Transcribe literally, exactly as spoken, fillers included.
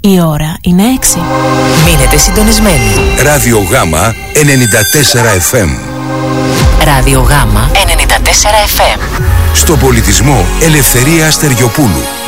Η ώρα είναι έξι. Μείνετε συντονισμένοι. Ράδιο Γάμα ενενήντα τέσσερα εφ εμ. Ράδιο Γάμα ενενήντα τέσσερα εφ εμ. Στον πολιτισμό Ελευθερία Αστεριοπούλου.